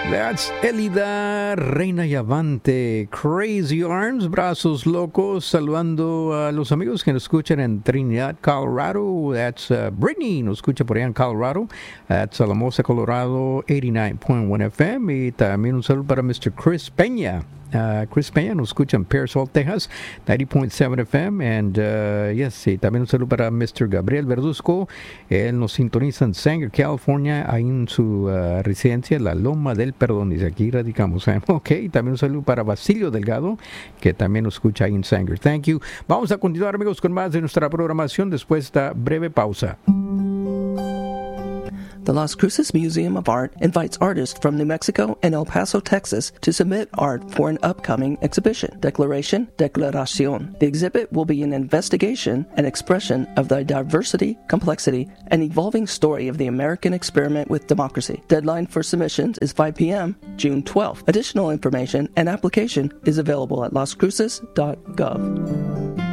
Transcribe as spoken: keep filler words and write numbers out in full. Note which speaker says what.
Speaker 1: That's Elida, Reina Yavante, Crazy Arms, Brazos Locos, saludando a los amigos que nos escuchan en Trinidad, Colorado. That's uh, Brittany, nos escucha por allá en Colorado. That's Alamosa, Colorado, eighty-nine point one F M. Y también un saludo para mister Chris Peña. Uh, Chris Peña nos escucha en Pearsall, Texas, ninety point seven F M. And uh, yes, sí, también un saludo para mister Gabriel Verduzco. Él nos sintoniza en Sanger, California, ahí en su uh, residencia, la Loma del Perdón. Dice, aquí radicamos. ¿eh? Ok, también un saludo para Basilio Delgado, que también nos escucha ahí en Sanger. Thank you. Vamos a continuar, amigos, con más de nuestra programación después de esta breve pausa.
Speaker 2: The Las Cruces Museum of Art invites artists from New Mexico and El Paso, Texas to submit art for an upcoming exhibition, Declaration, Declaración. The exhibit will be an investigation and expression of the diversity, complexity, and evolving story of the American experiment with democracy. Deadline for submissions is five p.m., June twelfth. Additional information and application is available at las cruces dot gov.